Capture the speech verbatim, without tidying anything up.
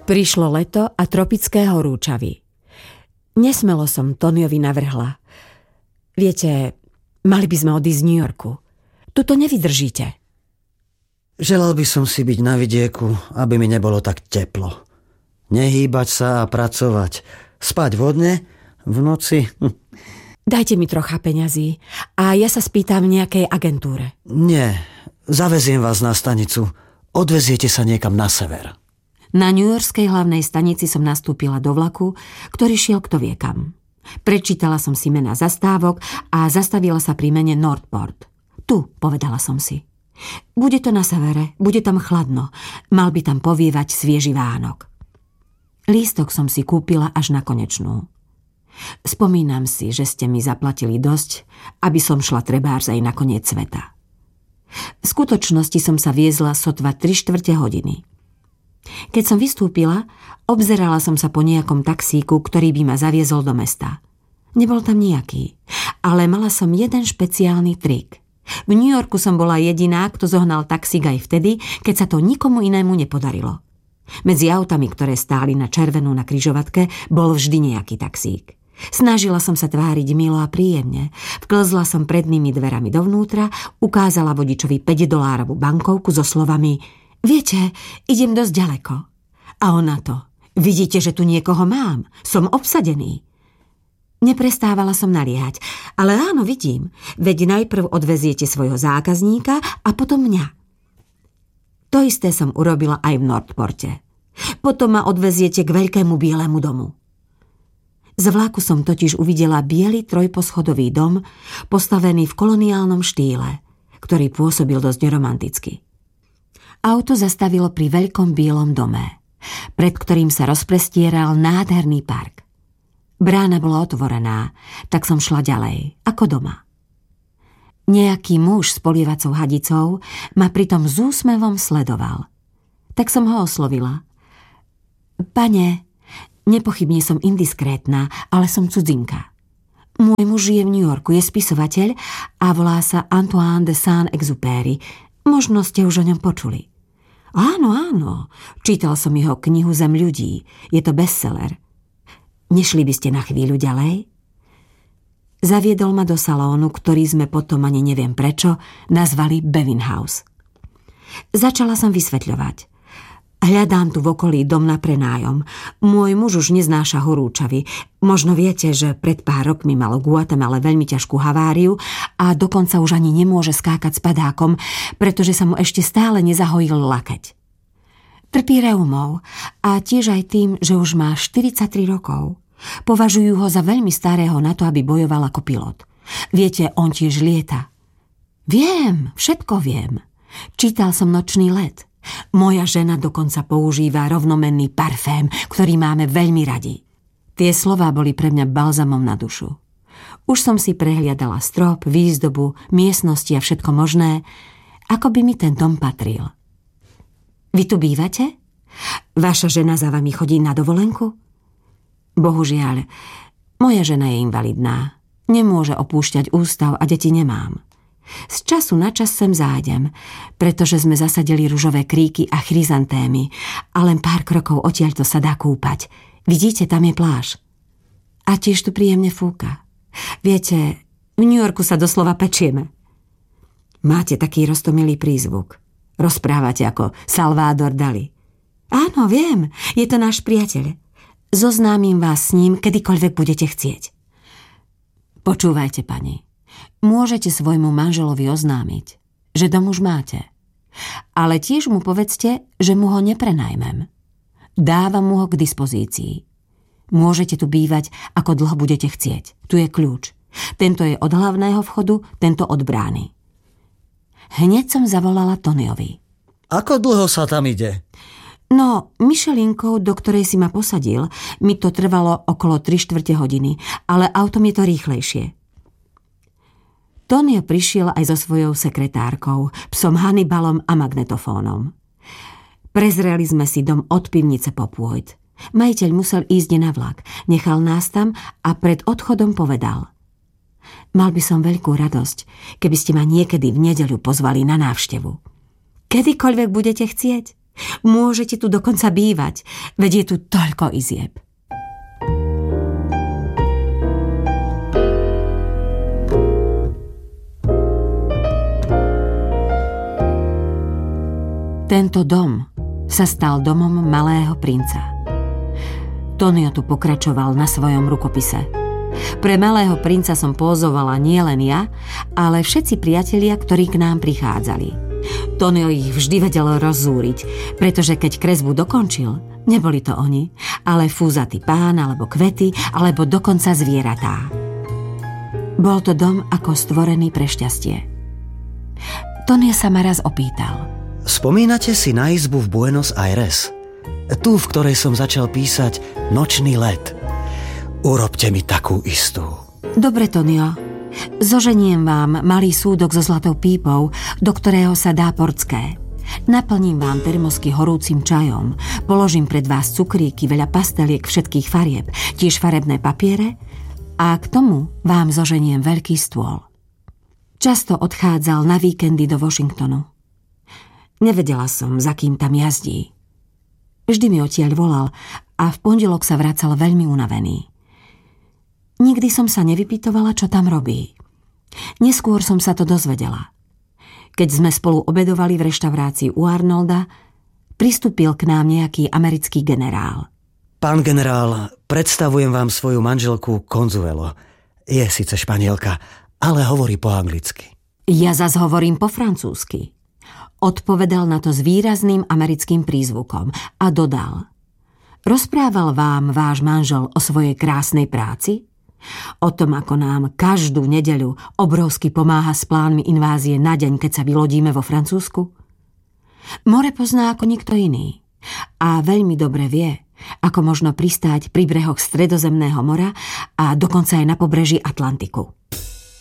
Prišlo leto a tropické horúčavy. Nesmelo som Toniovi navrhla. Viete, mali by sme odísť z New Yorku. Tuto nevydržíte. Želal by som si byť na vidieku, aby mi nebolo tak teplo. Nehýbať sa a pracovať. Spať vodne, v noci. Dajte mi trocha peňazí a ja sa spýtam v nejakej agentúre. Nie, zaveziem vás na stanicu. Odveziete sa niekam na sever. Na newyorskej hlavnej stanici som nastúpila do vlaku, ktorý šiel kto vie kam. Prečítala som si mená zastávok a zastavila sa pri mene Northport. Tu, povedala som si. Bude to na severe, bude tam chladno. Mal by tam povievať svieži vánok. Lístok som si kúpila až na konečnú. Spomínam si, že ste mi zaplatili dosť, aby som šla trebárs aj na koniec sveta. V skutočnosti som sa viezla sotva tri štvrte hodiny. Keď som vystúpila, obzerala som sa po nejakom taxíku, ktorý by ma zaviezol do mesta. Nebol tam nejaký, ale mala som jeden špeciálny trik. V New Yorku som bola jediná, kto zohnal taxík aj vtedy, keď sa to nikomu inému nepodarilo. Medzi autami, ktoré stáli na červenú na križovatke, bol vždy nejaký taxík. Snažila som sa tváriť milo a príjemne. Vklzla som prednými dverami dovnútra, ukázala vodičovi päťdolárovú bankovku so slovami: Viete, idem dosť ďaleko. A on na to: Vidíte, že tu niekoho mám? Som obsadený. Neprestávala som naliehať. Ale áno, vidím. Veď najprv odveziete svojho zákazníka a potom mňa. To isté som urobila aj v Northporte. Potom ma odveziete k veľkému bielemu domu. Z vlaku som totiž uvidela biely trojposchodový dom, postavený v koloniálnom štýle, ktorý pôsobil dosť romanticky. Auto zastavilo pri veľkom bielom dome, pred ktorým sa rozprestieral nádherný park. Brána bola otvorená, tak som šla ďalej, ako doma. Nejaký muž s polievacou hadicou ma pritom s úsmevom sledoval. Tak som ho oslovila. Pane, nepochybne som indiskrétna, ale som cudzinka. Môj muž žije v New Yorku, je spisovateľ a volá sa Antoine de Saint-Exupéry. Možno ste už o ňom počuli. Áno, áno, čítal som jeho knihu Zem ľudí. Je to bestseller. Nešli by ste na chvíľu ďalej? Zaviedol ma do salónu, ktorý sme potom, ani neviem prečo, nazvali Bevin House. Začala som vysvetľovať. Hľadám tu v okolí dom na prenájom. Môj muž už neznáša horúčavy. Možno viete, že pred pár rokmi malo Guatemala veľmi ťažkú haváriu a dokonca už ani nemôže skákať s padákom, pretože sa mu ešte stále nezahojil lakeť. Trpí reumou a tiež aj tým, že už má štyridsaťtri rokov. Považujú ho za veľmi starého na to, aby bojoval ako pilot. Viete, on tiež lieta. Viem, všetko viem. Čítal som Nočný let. Moja žena dokonca používa rovnomenný parfém, ktorý máme veľmi radi. Tie slová boli pre mňa balzamom na dušu. Už som si prehliadala strop, výzdobu, miestnosti a všetko možné, ako by mi ten dom patril. Vy tu bývate? Vaša žena za vami chodí na dovolenku? Bohužiaľ, moja žena je invalidná. Nemôže opúšťať ústav a deti nemám. Z času na čas sem zájdem, pretože sme zasadili ružové kríky a chryzantémy a len pár krokov odtiaľto sa dá kúpať. Vidíte, tam je pláž. A tiež tu príjemne fúka. Viete, v New Yorku sa doslova pečieme. Máte taký roztomilý prízvuk. Rozprávate ako Salvador Dali. Áno, viem, je to náš priateľ. Zoznámim vás s ním, kedykoľvek budete chcieť. Počúvajte, pani. Môžete svojmu manželovi oznámiť, že dom už máte. Ale tiež mu povedzte, že mu ho neprenajmem. Dávam mu ho k dispozícii. Môžete tu bývať, ako dlho budete chcieť. Tu je kľúč. Tento je od hlavného vchodu, tento od brány. Hneď som zavolala Toniovi. Ako dlho sa tam ide? No, myšelinkou, do ktorej si ma posadil, mi to trvalo okolo tri štvrte hodiny, ale autom je to rýchlejšie. Tonio prišiel aj so svojou sekretárkou, psom Hannibalom a magnetofónom. Prezreli sme si dom od pivnice po pôjď. Majiteľ musel ísť na vlak, nechal nás tam a pred odchodom povedal: Mal by som veľkú radosť, keby ste ma niekedy v nedeľu pozvali na návštevu. Kedykoľvek budete chcieť. Môžete tu dokonca bývať, veď je tu toľko izieb. Tento dom sa stal domom malého princa. Tonio tu pokračoval na svojom rukopise. Pre malého princa som pózovala nielen ja, ale všetci priatelia, ktorí k nám prichádzali. Tonio ich vždy vedel rozúriť, pretože keď kresbu dokončil, neboli to oni, ale fúzatý pán, alebo kvety, alebo dokonca zvieratá. Bol to dom ako stvorený pre šťastie. Tonio sa ma raz opýtal. Spomínate si na izbu v Buenos Aires? Tu, v ktorej som začal písať Nočný let. Urobte mi takú istú. Dobre, Tonio. Zoženiem vám malý súdok so zlatou pípou, do ktorého sa dá portské. Naplním vám termosky horúcim čajom. Položím pred vás cukríky, veľa pasteliek všetkých farieb, tiež farebné papiere a k tomu vám zoženiem veľký stôl. Často odchádzal na víkendy do Washingtonu. Nevedela som, za kým tam jazdí. Vždy mi odtiaľ volal a v pondelok sa vracal veľmi unavený. Nikdy som sa nevypytovala, čo tam robí. Neskôr som sa to dozvedela. Keď sme spolu obedovali v reštaurácii u Arnolda, pristúpil k nám nejaký americký generál. Pán generál, predstavujem vám svoju manželku Consuelo. Je síce Španielka, ale hovorí po anglicky. Ja zas hovorím po francúzsky. Odpovedal na to s výrazným americkým prízvukom a dodal. Rozprával vám váš manžel o svojej krásnej práci? O tom, ako nám každú nedeľu obrovsky pomáha s plánmi invázie na deň, keď sa vylodíme vo Francúzsku? More pozná ako nikto iný a veľmi dobre vie, ako možno pristáť pri brehoch Stredozemného mora a dokonca aj na pobreží Atlantiku.